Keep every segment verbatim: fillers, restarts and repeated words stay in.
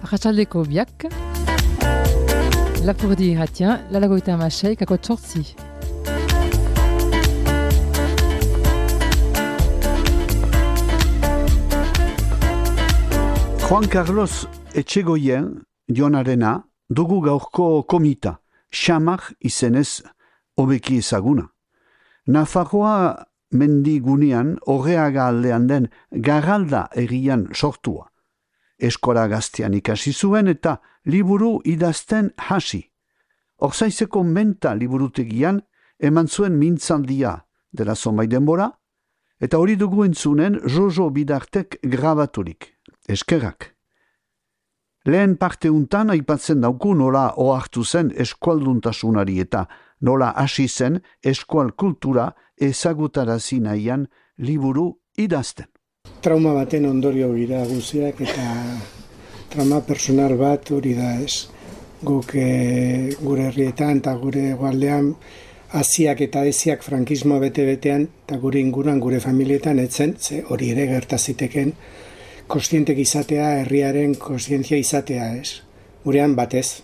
Arratsaldeko biak, Lapurdi irratia, lalagoita amasei, kako txortzi. Juan Carlos Etxegoien Dionarena dugu gaurko komita, xamak izenez hobeki ezaguna. Nafarroa mendigunean Orreaga aldean den Garralda herrian sortua. Eskola gaztean ikasi zuen eta liburu idazten hasi. Orzaizeko menta liburutegian eman zuen mintzaldia dela zonbait denbora, eta hori dugu entzunen Jojo Bidartek grabaturik. Eskerrak. Lehen parte untan aipatzen dauku nola ohartu zen eskualduntasunari eta nola hasi zen eskual kultura ezagutarazi nahian liburu idazten. Trauma baten ondorio gira guziak eta trauma personal bat hori da ez. Guk e, gure herrietan eta gure egualdean hasiak eta eziak frankismoa bete-betean eta gure inguruan gure familietan etzen, ze hori ere gertaziteken, kontzientek izatea, herriaren kontzientzia izatea ez. Gurean batez.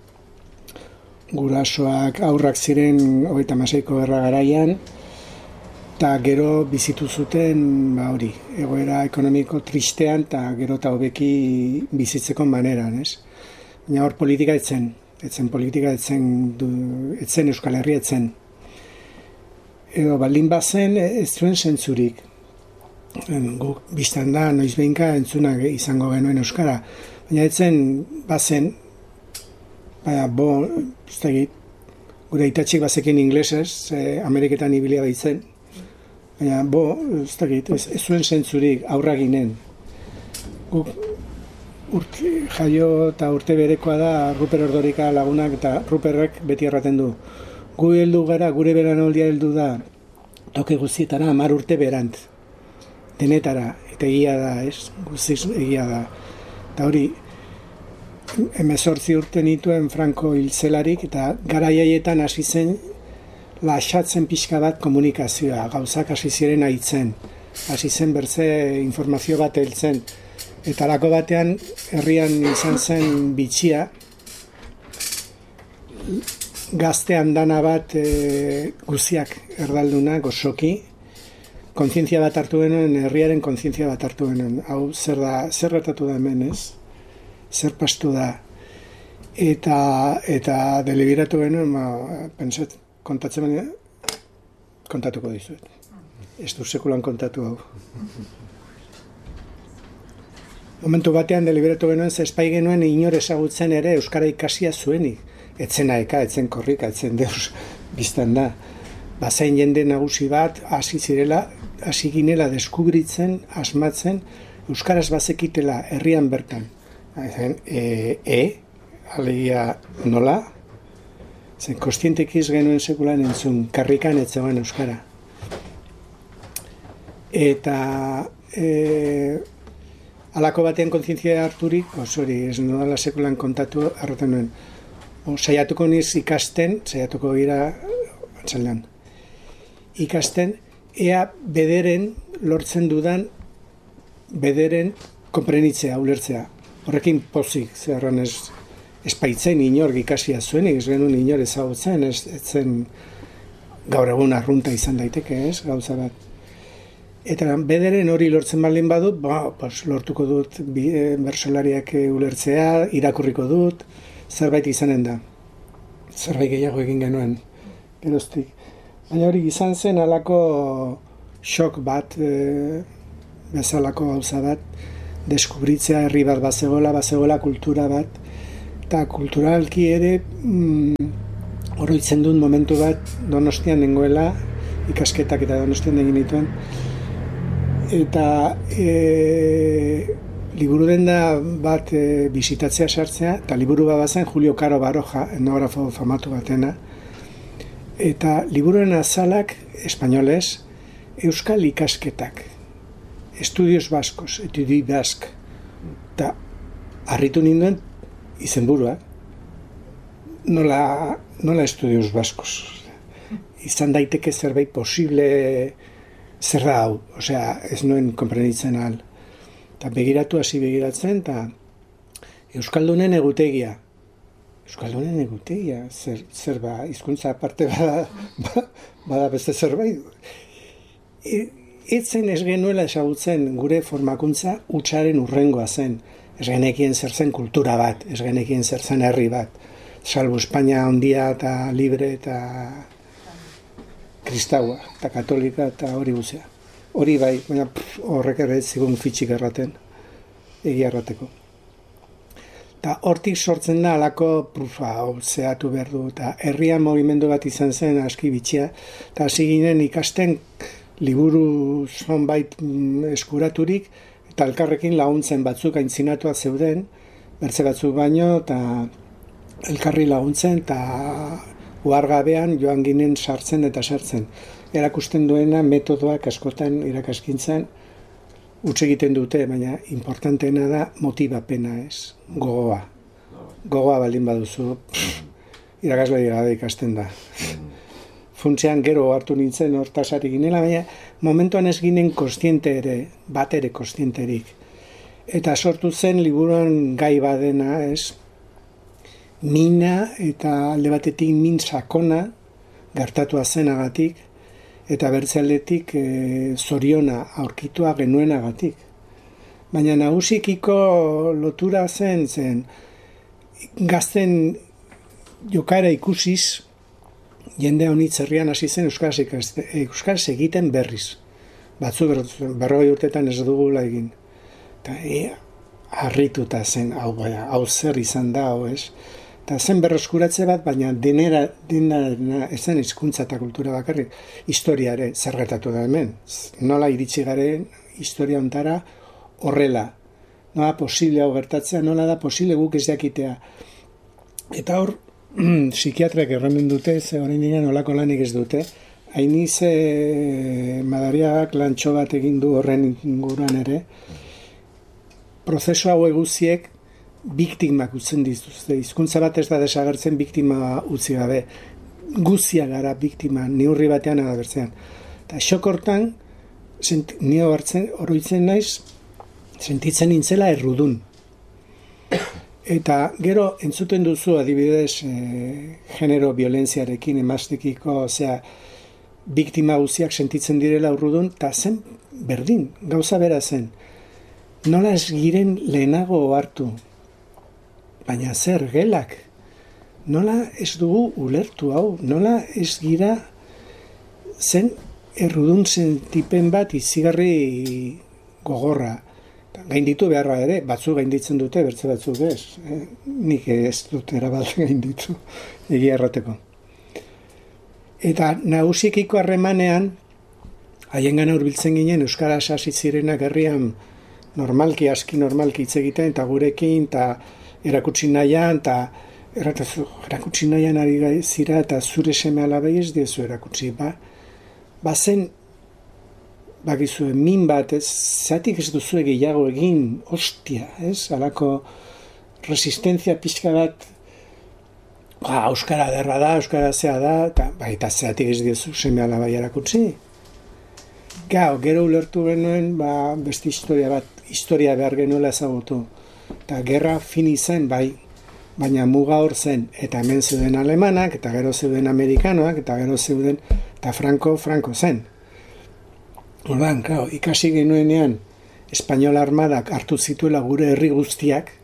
Gurasoak aurrak ziren hogeita hamaseiko gerra garaian, eta gero bizitu zuten, ba hori, egoera ekonomiko tristean, eta gero eta hobeki bizitzeko maneran, ez? Baina hor politika etzen, etzen politika etzen, du, etzen Euskal Herria etzen. Edo baldin bazen ez zuen zentzurik. Guk biztan da, noiz behinka entzunak izango genuen euskara. Baina etzen, bazen, baina, bo, ez da egit, gure itatxik bazekin inglesez, e, Ameriketan ibilia baitzen. Baina, bo, ez da egit, ez, ez zuen zentzurik aurra ginen. Guk urte, jaio eta urte berekoa da Ruper Ordorika lagunak eta Ruperrek beti erraten du. Gu heldu gara, gure beranoldia heldu da, toke guztietara hamar urte berant. Denetara, eta egia da, ez? Guztiz egia da. Eta hori, hemezortzi urte nituen Franco hiltzelarik, eta garaiaietan hasi zen lasatzen pixka bat komunikazioa, gauzak hasi ziren aitzen, hasi zen berze informazio bat heltzen. Eta lako batean, herrian izan zen bitxia, gazte andana bat e, guziak erdalduna, gozoki, kontzientzia bat hartu genuen, herriaren kontzientzia bat hartu genuen. Hau, zer da, zer gertatu da hemen, ez? Zer pastu da. Eta, eta deliberatu genuen, ma, pensat, kontatzen baina, kontatuko dizuet. Ez du sekulan kontatu hau. Momentu batean deliberatu genuen, ze espai genuen inor ezagutzen ere euskara ikasia zuenik. Etzen aeka, etzen korrika, etzen deus biztan da. Bazain jende nagusi bat, hasi zirela, hasi ginela deskubritzen, asmatzen, euskaraz bazekitela herrian bertan. E, e alegia nola? Zen, kostientek iz genuen sekulan entzun, karrikan etzegoen euskara. Eta e, alako batean kontzientzia harturik, osori, ez nodala sekulan kontatu, arroten nuen. O, saiatuko niz ikasten, saiatuko gira antzaldean. Ikasten, ea bederen lortzen dudan bederen konprenitzea, ulertzea. Horrekin pozik, zerran ez espaitzen inork ikasia zuenik, ez genuen inor ezagutzen, ez, ez zen gaur egun arrunta izan daiteke, ez, gauza bat. Eta bederen hori lortzen baldin badut, ba, pues, lortuko dut bi, e, bersolariak ulertzea, irakurriko dut, zerbait izanen da. Zerbait gehiago egin genuen, geroztik. Baina hori izan zen alako xok bat, e, bezalako gauza bat, deskubritzea herri bat bazegola, bazegola kultura bat, eta kulturalki ere mm, oroitzen dut momentu bat Donostian nengoela, ikasketak eta Donostian egin dituen, eta e, liburu denda bat e, bisitatzea sartzea, eta liburu bat bazen Julio Caro Baroja, etnografo famatu batena, eta liburuen azalak, espainolez, euskal ikasketak, estudios baskos, etudi bask, eta harritu ninduen izenburua, nola, nola estudios baskos. Izan daiteke zerbait posible zer da hau, osea, ez nuen konprenitzen ahal. Eta begiratu hasi begiratzen, eta Euskaldunen egutegia. Euskaldunen egutegia, zer, zer ba, hizkuntza aparte bada, ba, bada beste zerbait. E, etzen ez genuela ezagutzen gure formakuntza hutsaren urrengoa zen. Ez genekien zer zen kultura bat, ez genekien zer zen herri bat. Salbu Espainia handia eta libre eta kristaua, eta katolika eta hori guzea. Hori bai, baina pff, horrek ere ez zigun fitxik erraten, egia errateko. Eta hortik sortzen da alako prufa, hau zehatu behar du, eta herrian mogimendu bat izan zen aski bitxia, eta hasi ginen ikasten liburu zonbait eskuraturik, eta elkarrekin laguntzen batzuk aintzinatuak zeuden, bertze batzuk baino, eta elkarri laguntzen, eta uhargabean joan ginen sartzen eta sartzen. Erakusten duena metodoak askotan irakaskintzan utz egiten dute, baina importanteena da motibapena, ez? Gogoa. Gogoa baldin baduzu, pff, irakasle gabe ikasten da. Funtzean gero hartu nintzen hortasari ginela, baina momentuan ez ginen kostiente ere, bat ere kostienterik. Eta sortu zen liburuan gai badena, ez? Mina eta alde batetik min sakona gertatua zenagatik, eta bertzealdetik e, zoriona aurkitua genuenagatik. Baina nagusikiko lotura zen, zen gazten jokaera ikusiz, jende honitz herrian hasi zen euskaraz, ikaste, euskaraz egiten berriz. Batzu berrogei urtetan ez dugula egin. Eta e, harrituta zen, hau, baya, hau zer izan da, hau ez. Eta zen berroskuratze bat, baina denera, denera ez zen hizkuntza eta kultura bakarrik, historiare zer gertatu da hemen. Nola iritsi garen historia ontara horrela. Nola posible hau gertatzea, nola da posible guk ez jakitea. Eta hor, psikiatrak erramen dute, ze horrein dira nolako lanik ez dute, hainiz Madariagak lantxo bat egin du horren inguruan ere, prozesu hau eguziek biktimak utzen dituzte. Hizkuntza bat ez da desagertzen biktima utzi gabe. Guzia gara biktima, neurri batean adabertzean. Eta xokortan, nio hartzen, oroitzen naiz, sentitzen nintzela errudun. Eta gero entzuten duzu adibidez e, genero violentziarekin emaztekiko, osea, biktima guztiak sentitzen direla errudun, eta zen berdin, gauza bera zen. Nola ez giren lehenago hartu, baina zer gelak, nola ez dugu ulertu hau, nola ez gira zen errudun sentipen bat izigarri gogorra. Gainditu beharra ere, batzu gainditzen dute, bertze batzuk ez. Eh? Nik ez dut erabat gainditu, egia errateko. Eta nagusikiko harremanean, haiengan hurbiltzen ginen, euskaraz hasi zirenak herrian normalki, aski normalki hitz egiten, eta gurekin, eta erakutsi nahian, eta erakutsi nahian ari zira, eta zure seme alabei ez diezu erakutsi. Ba, ba zen, bakizue, min bat, ez, zatik ez duzu gehiago egin, ostia, ez, alako resistenzia pixka bat, ba, euskara derra da, euskara zea da, eta baita zatik ez diezu seme alabai erakutsi. Gau, gero ulertu genuen, ba, beste historia bat, historia behar genuela ezagutu. Eta gerra fini zen, bai, baina muga hor zen, eta hemen zeuden alemanak, eta gero zeuden amerikanoak, eta gero zeuden, eta Franco, Franco zen. Ordan, claro, ikasi genuenean, Espainola armadak hartu zituela gure herri guztiak,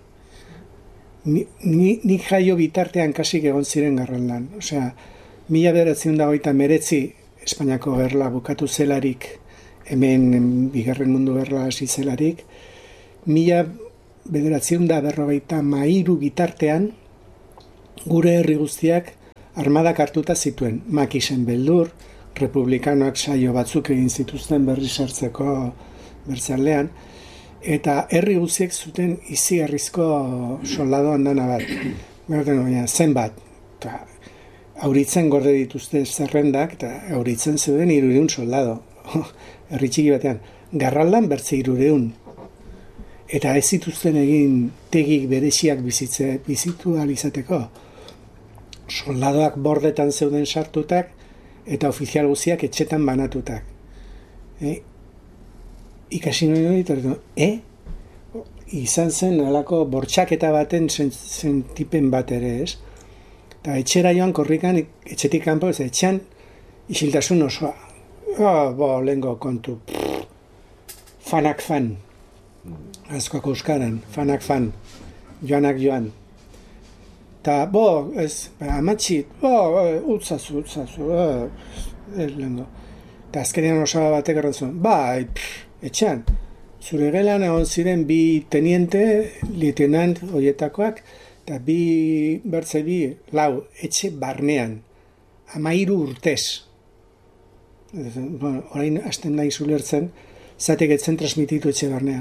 nik ni, ni jaio bitartean kasik egon ziren garraldan. Osea, mila bederatziehun eta hogeita hemeretzi Espainiako gerla bukatu zelarik, hemen bigarren mundu gerla hasi zelarik, mila bederatziehun eta berrogeita hamairu bitartean, gure herri guztiak armadak hartuta zituen. Makisen beldur, republikanoak saio batzuk egin zituzten berri sartzeko bertzaldean, eta herri guztiek zuten izigarrizko soldado andana bat. Baina zenbat, eta auritzen gorde dituzte zerrendak, eta auritzen zeuden hirureun soldado. Herri txiki batean. Garraldan bertze hirureun. Eta ez zituzten egin tegik bereziak bizitze, bizitu alizateko. Soldadoak bordetan zeuden sartutak, eta ofizial guztiak etxetan banatutak. E? Ikasi nuen hori, e? izan zen alako bortxaketa baten sentipen bat ere, ez? Eta etxera joan korrikan, etxetik kanpo, ez etxean, isiltasun osoa. Oh, bo, lehenko kontu. Fanak fan. Azkoak euskaran, fanak fan. Joanak joan. Eta, bo, ez, amatxit, bo, utzazu, utzazu, ez lehenko. Eta azkenean osaba batek errantzun, ba, etxean, zure gelan egon ziren bi teniente, lieutenant horietakoak, eta bi, bertze bi, lau, etxe barnean, amairu urtez. Bueno, orain hasten nahi zulertzen, zatek etzen transmititu etxe barnean.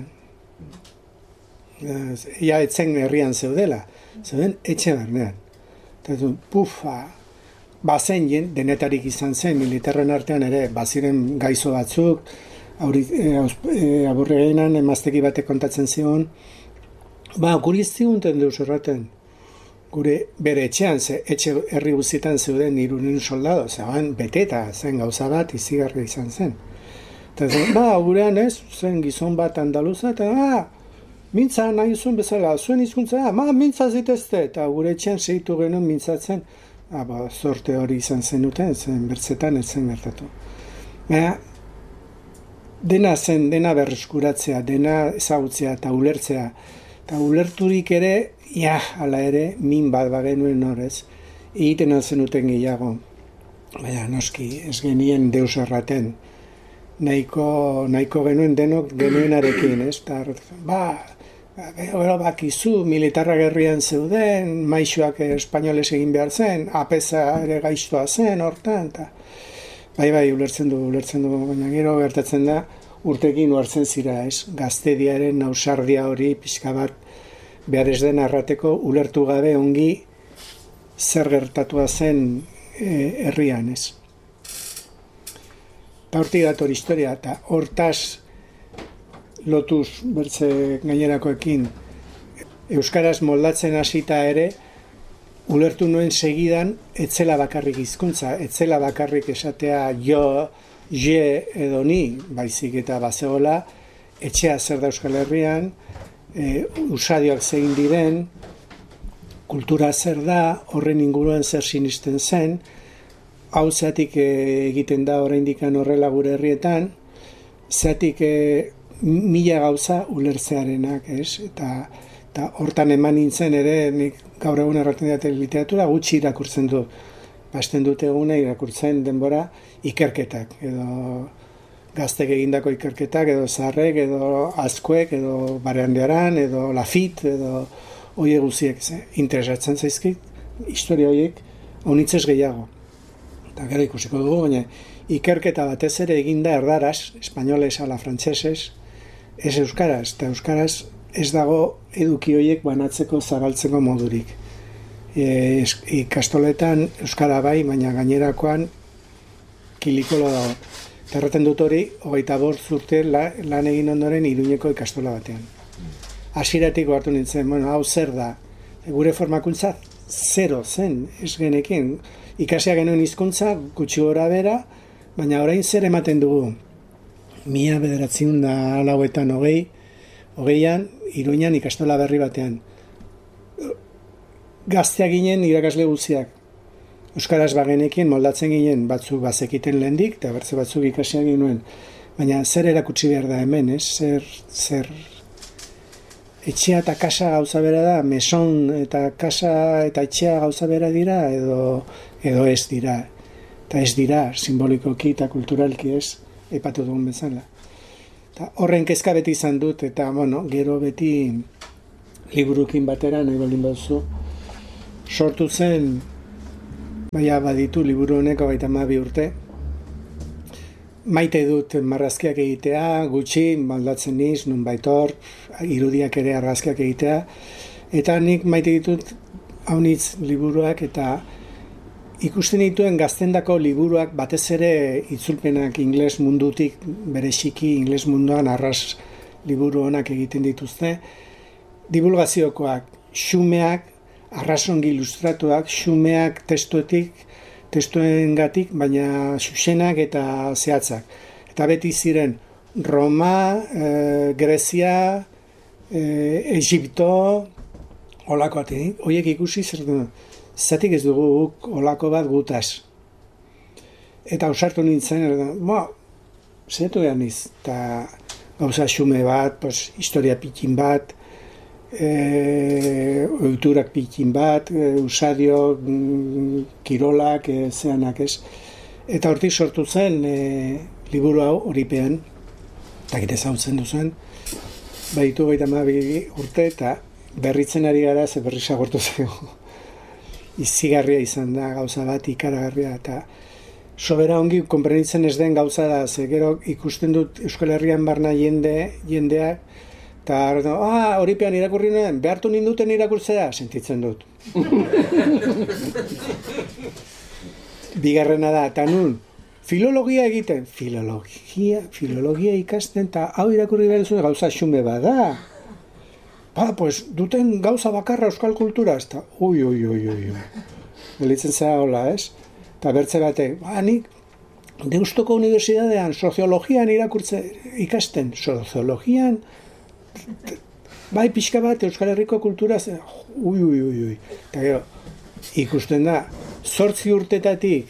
Ja, etzen herrian zeudela, zeuden etxe barnean. Eta du, pufa, bazen jen, denetarik izan zen, militarren artean ere, baziren gaizo batzuk, e, aburregenan emazteki batek kontatzen zion, ba, guri ez zigunten deus erraten, gure bere etxean, ze, etxe herri guztietan zeuden irunen soldado, zegoen beteta zen gauza bat izigarri izan zen. Eta zen, ba, gurean ez, zen gizon bat andaluza, eta, ba, mintza nahi zuen bezala, zuen hizkuntza, ma, mintza zitezte, eta gure etxean segitu genuen mintzatzen, ah, ba, zorte hori izan zenuten, zen bertzetan ez zen gertatu. Baina, dena zen, dena berreskuratzea, dena ezagutzea eta ulertzea. Eta ulerturik ere, ja, ala ere, min bat bagenuen horrez, egiten alzenuten gehiago. Baina, noski, ez genien deus erraten. Nahiko, nahiko genuen denok genuenarekin, ez? Ta, ba, Ero bakizu, militarra gerrian zeuden, maixoak espainoles egin behar zen, apeza ere gaiztoa zen, hortan, eta bai, bai, ulertzen du, ulertzen du, baina gero gertatzen da, urtekin uartzen zira, ez? Gaztediaren ausardia hori, pixka bat, behar ez den arrateko, ulertu gabe ongi zer gertatua zen e, herrian, ez? Eta hortik dator historia, eta hortaz, lotuz bertze gainerakoekin euskaraz moldatzen hasita ere ulertu nuen segidan etzela bakarrik hizkuntza, etzela bakarrik esatea jo, je edo ni, baizik eta bazegola etxea zer da Euskal Herrian, e, usadioak zein diren, kultura zer da, horren inguruan zer sinisten zen, hau zeatik e, egiten da oraindik horrela gure herrietan, zeatik e, mila gauza ulertzearenak, ez? Eta, eta hortan eman nintzen ere, nik gaur egun erraten dut literatura gutxi irakurtzen du. Basten dut eguna irakurtzen denbora ikerketak, edo gaztek egindako ikerketak, edo zaharrek, edo azkuek, edo bareandearan, edo lafit, edo horiek guziek, ze? Interesatzen zaizkit, historia horiek, honitzez gehiago. Eta gero ikusiko dugu, baina ikerketa batez ere eginda erdaraz, espainoles ala frantsesez, ez euskaraz, eta euskaraz ez dago eduki horiek banatzeko zabaltzeko modurik. E, ikastoletan euskara bai, baina gainerakoan kilikolo dago. Eta erraten dut hori, hogeita bost urte la, lan egin ondoren Iruñeko ikastola batean. Hasieratik hartu nintzen, bueno, hau zer da? Gure formakuntza zero zen, ez genekin. Ikasia genuen hizkuntza gutxi gora bera, baina orain zer ematen dugu. Mila bederatziehun da lauetan hogei, hogeian, Iruñan ikastola berri batean. Gazteak ginen irakasle guztiak. Euskaraz bagenekin moldatzen ginen batzuk bazekiten lehendik, eta bertze batzuk ikasiak ginuen. Baina zer erakutsi behar da hemen, ez? Zer, zer... Etxea eta kasa gauza bera da, meson eta kasa eta etxea gauza bera dira, edo, edo ez dira. Eta ez dira, simbolikoki eta kulturalki ez, epatu dugun bezala. Eta horren kezka beti izan dut, eta bueno, gero beti liburukin batera, nahi baldin baduzu, sortu zen, baina baditu liburu honek hogeita hamabi urte. Maite dut marrazkiak egitea, gutxi, maldatzen niz, nonbait hor, irudiak ere argazkiak egitea, eta nik maite ditut haunitz liburuak, eta ikusten dituen gaztendako liburuak batez ere itzulpenak ingles mundutik, bereziki ingles munduan arras liburu honak egiten dituzte, divulgaziokoak, xumeak, arrasongi ilustratuak, xumeak testuetik, testuengatik, baina xuxenak eta zehatzak. Eta beti ziren Roma, e, Grezia, e, Egipto, olako bat, horiek ikusi zer du, zatik ez dugu guk olako bat gutaz. Eta ausartu nintzen, ba, zeretu behar niz, eta gauza xume bat, pos, historia pikin bat, e, oiturak pikin bat, e, usadio, mm, kirolak, e, zeanak ez. Eta hortik sortu zen e, liburu hau horipean, eta gite zautzen duzen, baitu gaita mabi urte, eta berritzen ari gara, ze berri sagortu zego. Izigarria izan da, gauza bat, ikaragarria, eta sobera ongi konprenitzen ez den gauza da, ze gero ikusten dut Euskal Herrian barna jende, jendeak, eta ah, horipean irakurri nuen, behartu ninduten irakurtzea, sentitzen dut. Bigarrena da, eta nun, filologia egiten, filologia, filologia ikasten, eta hau irakurri behar zuen gauza xume bada. Ba, pues, duten gauza bakarra euskal kultura, ez da, ui, ui, ui, ui, ui. Gelitzen zera hola, ez? Eta bertze batek, ba, nik Deustoko Unibertsitatean soziologian irakurtze ikasten, soziologian, bai pixka bat Euskal Herriko kultura, ui, ui, ui, ui. Eta gero, ikusten da, zortzi urtetatik,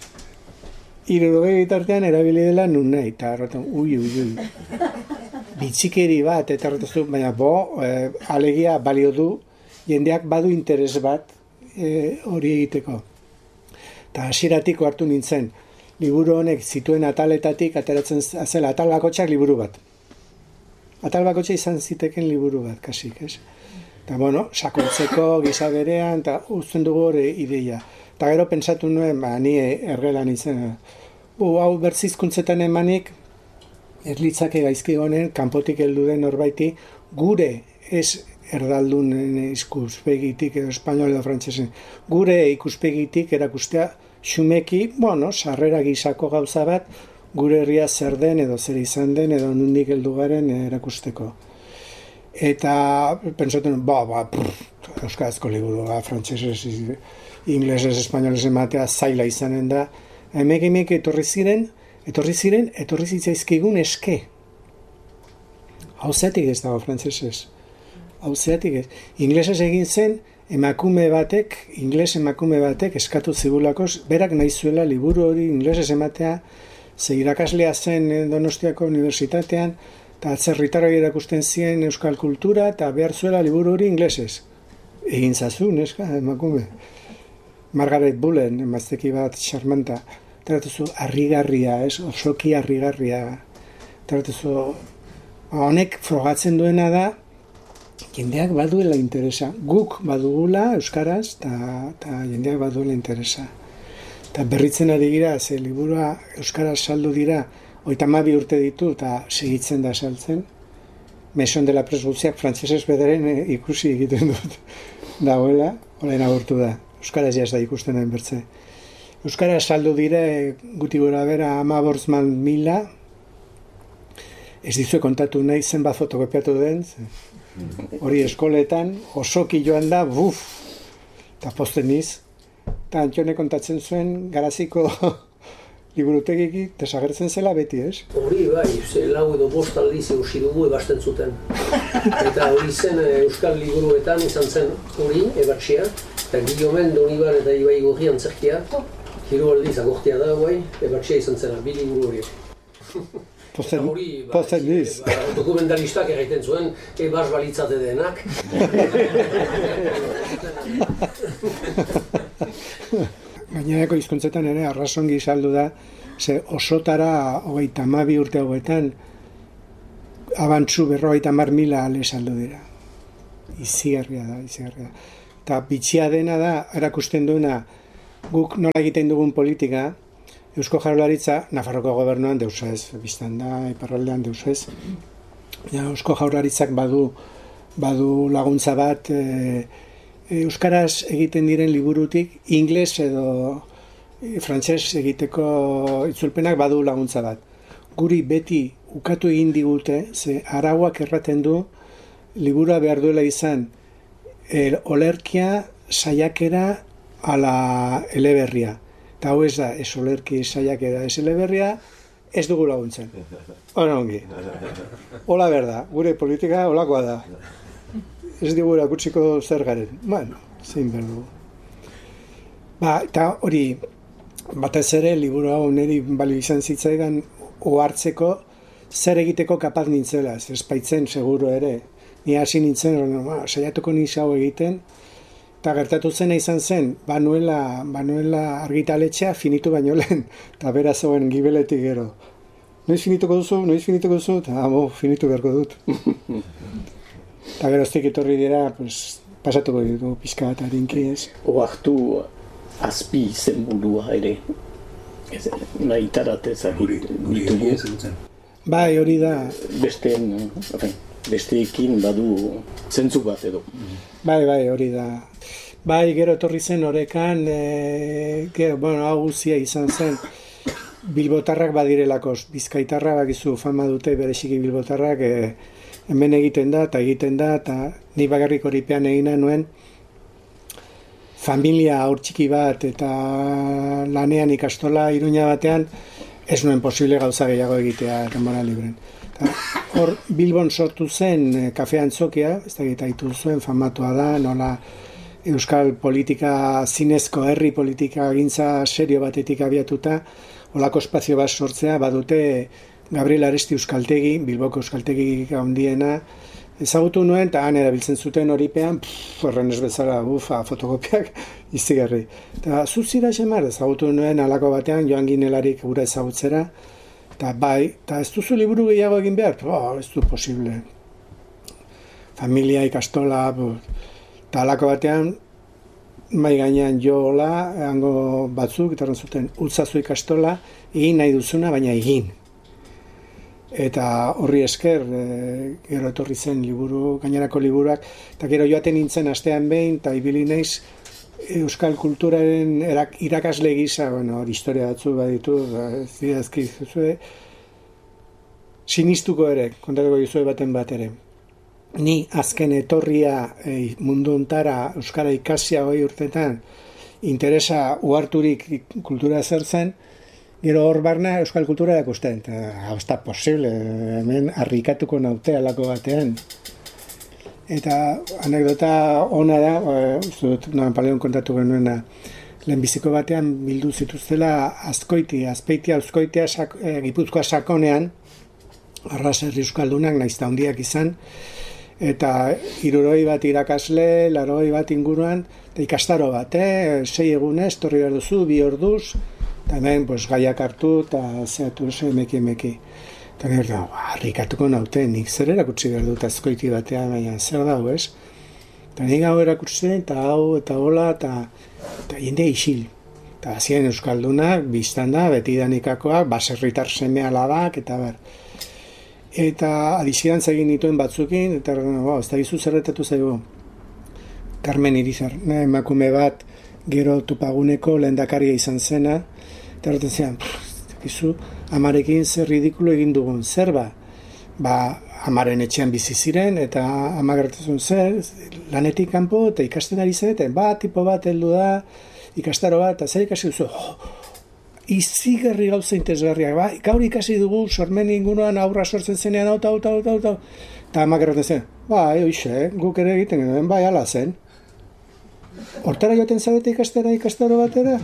hirurogei bitartean erabili dela nun nahi, eta erraten, ui, ui, ui. Bitxikeri bat, eta erraten, baina bo, e, alegia balio du, jendeak badu interes bat e, hori egiteko. Eta hasieratik hartu nintzen, liburu honek zituen ataletatik ateratzen zela, atal bakotxak liburu bat. Atal bakotxa izan ziteken liburu bat, kasik, ez? Eta, bueno, sakontzeko gisa berean, eta uzten dugu hori ideia. Eta gero pentsatu nuen, ba, ni ergelan izan. Bu, hau bertzizkuntzetan emanik, ez litzake gaizki honen, kanpotik heldu den norbaiti, gure ez erdaldunen ikuspegitik edo espainol edo frantsesen, gure ikuspegitik erakustea xumeki, bueno, sarrera gisako gauza bat, gure herria zer den edo zer izan den edo nondik heldu garen erakusteko. Eta pentsatu nuen, ba, ba, prr, euskarazko liburu, ba, frantsesez, inglesez, espainolez ematea zaila izanen da. Hemek hemek etorri ziren, etorri ziren, etorri zitzaizkigun eske. Hau zeatik ez dago frantsesez. Hau zeatik ez. Inglesez egin zen, emakume batek, ingles emakume batek eskatu zibulakoz, berak nahi zuela liburu hori inglesez ematea, ze irakaslea zen Donostiako Unibertsitatean, eta atzerritarroi erakusten zien euskal kultura, eta behar zuela liburu hori inglesez. Egin zazu, neska, emakume. Margaret Bullen, emazteki bat xarmanta, tratuzu harrigarria, ez, osoki harrigarria. Tratuzu, honek frogatzen duena da, jendeak baduela interesa. Guk badugula euskaraz, eta jendeak baduela interesa. Eta berritzen ari gira, ze liburua euskaraz saldu dira, hogeita hamabi urte ditu, eta segitzen da saltzen. Maison de la Presse guztiak frantsesez bederen ikusi egiten dut. Dagoela, orain agurtu da. Euskaraz jaz da ikusten den bertze. Euskaraz saldu dire guti gora bera hamabost mila. Ez dizue kontatu nahi zenbat fotokopiatu den. Hori eskoletan, osoki joan da, buf, eta posten niz. Eta Antxone kontatzen zuen Garaziko liburutegik desagertzen zela beti, ez? Hori, bai, ze lau edo bost aldiz eusi dugu ebasten zuten. Eta hori zen euskal liburuetan izan zen hori, ebatxea, eta Guillaumen, Donibar eta Ibai Gorri antzerkia, hiru aldiz agortia da, bai, ebatxea izan zena, bi liburu horiek. Posten, posten niz. Ba, dokumentalistak erraiten zuen, ebas balitzate denak. Gainerako hizkuntzetan ere arrazongi saldu da, ze osotara hogeita hamabi urte hauetan abantzu berrogeita hamar mila ale saldu dira. Izigarria da, izigarria da. Eta bitxia dena da, erakusten duena, guk nola egiten dugun politika, Eusko Jaurlaritza, Nafarroko gobernuan deus ez, biztan da, iparraldean deus ez. Ja, Eusko Jaurlaritzak badu, badu laguntza bat, e, euskaraz egiten diren liburutik, ingles edo e, frantses egiteko itzulpenak badu laguntza bat. Guri beti ukatu egin digute, ze arauak erraten du, liburua behar duela izan, el, olerkia saiakera ala eleberria. Eta hau ez da, ez olerki saiakera ez eleberria, ez dugu laguntzen. Hora ongi. Hola berda, gure politika holakoa da. Ez digu erakutsiko zer garen. Bueno, zein behar dugu. Ba, eta hori, batez ere, liburu hau niri balio izan zitzaidan ohartzeko zer egiteko kapaz nintzela, ez espaitzen seguro ere. Ni hasi nintzen, ba, saiatuko niz hau egiten, eta gertatu zena izan zen, banuela, banuela argitaletxea finitu baino lehen, eta bera zegoen gibeletik gero. Noiz finituko duzu, noiz finituko duzu, eta amo, finitu beharko dut. Eta geroztik etorri dira, pues, pasatuko ditu pixka bat harinki ez. Oartu azpi zenburua ere, ez, nahi taratezak ditugu. Bai, hori da. Besteen, besteekin badu zentzu bat edo. Bai, bai, hori da. Bai, gero etorri zen orekan, e, gero, bueno, hau guzia izan zen, bilbotarrak badirelakos, bizkaitarra bakizu fama dute bereziki bilbotarrak, e, hemen egiten da, eta egiten da, eta ni bakarrik horipean egina nuen, familia haur txiki bat, eta lanean ikastola Iruña batean, ez nuen posible gauza gehiago egitea denbora libren. Hor, Bilbon sortu zen kafe antzokia, ez da egitaitu zuen, famatua da, nola euskal politika, zinezko herri politika gintza serio batetik abiatuta, olako espazio bat sortzea, badute Gabriel Aresti euskaltegi, Bilboko euskaltegi handiena, ezagutu nuen, eta han erabiltzen zuten horipean, horren ez bezala, ufa, fotokopiak, izigarri. Eta zuzira xemar, ezagutu nuen alako batean, joan ginelarik gura ezagutzera, eta bai, eta ez duzu liburu gehiago egin behar, oh, ez du posible. Familia, ikastola, eta alako batean, mai gainean jola, hango batzuk, eta zuten, utzazu ikastola, egin nahi duzuna, baina egin. Eta horri esker, e, gero etorri zen liburu, gainerako liburuak, eta gero joaten nintzen astean behin, eta ibili naiz euskal kulturaren erak, irakasle gisa, bueno, hori historia batzu baditu, ez didazki zuzue, sinistuko ere, kontatuko dizue baten bat ere. Ni azken etorria e, mundu ontara euskara ikasia hoi urtetan, interesa uharturik kultura zer zen, gero hor barna euskal kultura erakusten, eta hau ez da posible, hemen harrikatuko naute alako batean. Eta anekdota ona da, uste dut, Napoleon kontatu genuena, lehenbiziko batean bildu zituztela Azkoiti, Azpeitia, Azkoitia, sak, e, Gipuzkoa sakonean, arras herri euskaldunak, nahiz eta handiak izan, eta hirurogei bat irakasle, laurogei bat inguruan, eta ikastaro bat, eh? sei egunez, torri behar duzu, bi orduz, eta hemen pues, gaiak hartu, eta zehatu eze, emeki, emeki. Eta gero, harrikatuko naute, nik zer erakutsi behar dut Azkoiti batean, baina zer dago, ez? Eta nik hau erakutsi, eta hau, eta hola, eta, eta jende isil. Eta hazien euskaldunak, biztan da, betidanikakoak, baserritar seme alabak, eta ber. Eta adizidantza egin dituen batzukin, eta wow, ez da gizu zerretatu zaigu. Carmen Irizar, ne, emakume bat, gero Tupaguneko lehendakaria izan zena, eta horretan zean, gizu, amarekin zer ridikulo egin dugun, zer ba? Ba, amaren etxean bizi ziren, eta ama gertazun zer, lanetik kanpo, eta ikasten ari zeten, ba, tipo bat heldu da, ikastaro bat, eta zer ikasi duzu, oh, izigarri gauza interesgarriak, ba, gaur ikasi dugu, sormen inguruan aurra sortzen zenean, hau, hau, hau, hau, hau, eta ama gertatzen zen, ba, oixe, guk ere egiten genuen, bai, ala zen. Hortara joaten zabete ikastera, ikastaro batera?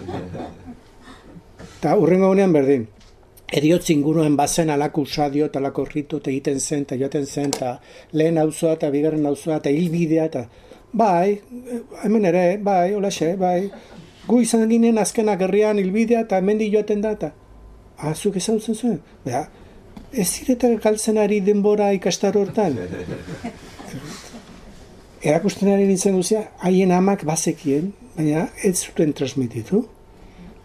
Eta hurrengo gunean berdin. Eriotz inguruan bazen alako usadio, eta alako ritu, eta egiten zen, eta joaten zen, eta lehen auzoa, eta bigarren auzoa, eta hilbidea, eta bai, hemen ere, bai, holaxe, bai, gu izan ginen azkenak herrian hilbidea, eta hemendi joaten da, eta azuk ezagutzen zuen, beha, ez zireta galtzen ari denbora ikastaro hortan. Erakusten ari nintzen guzia, haien amak bazekien, baina ez zuten transmititu.